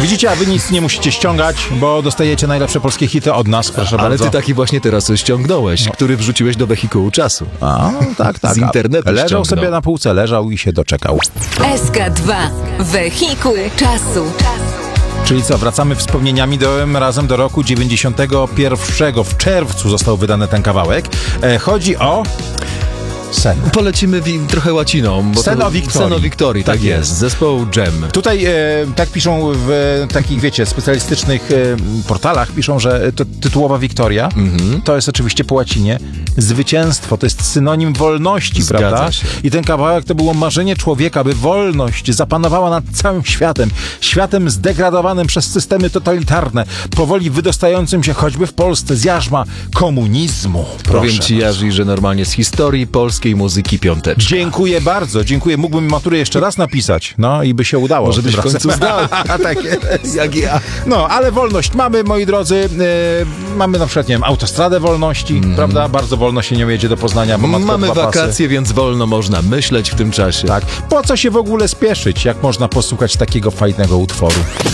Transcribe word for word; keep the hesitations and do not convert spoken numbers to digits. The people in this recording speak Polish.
Widzicie, a wy nic nie musicie ściągać, bo dostajecie najlepsze polskie hity od nas, proszę Ale bardzo. ty taki właśnie teraz ściągnąłeś, no. który wrzuciłeś do wehikułu czasu. A, tak, tak. Z internetu Leżał ściągnął. sobie na półce, leżał i się doczekał. S K dwa. Wehikuł czasu. Czyli co, wracamy wspomnieniami do, razem do roku dziewięćdziesiątego pierwszego. W czerwcu został wydany ten kawałek. E, chodzi o... Sen. Polecimy wi- trochę łaciną. Bo Sen to, o Wiktorii. Sen o Wiktorii, tak, Tak jest. jest. Zespołu Dżem. Tutaj e, tak piszą w takich, wiecie, specjalistycznych e, portalach, piszą, że to tytułowa Wiktoria, mm-hmm. to jest oczywiście po łacinie zwycięstwo, to jest synonim wolności, Zgadza prawda? się. I ten kawałek to było marzenie człowieka, by wolność zapanowała nad całym światem. Światem zdegradowanym przez systemy totalitarne, powoli wydostającym się choćby w Polsce z jarzma komunizmu. Proszę. Powiem ci, Jarzy, że normalnie z historii polskiej muzyki piąteczka. Dziękuję bardzo, dziękuję. Mógłbym maturę jeszcze raz napisać, no i by się udało. Może byś w tym końcu razem. zdał. Tak jest. Jak ja. No, ale wolność mamy, moi drodzy. E, mamy na przykład, nie wiem, autostradę wolności, mm. prawda? Bardzo wolno się nie jedzie do Poznania, bo ma tylko Mamy dwa wakacje, pasy. więc wolno można myśleć w tym czasie. Tak. Po co się w ogóle spieszyć, jak można posłuchać takiego fajnego utworu?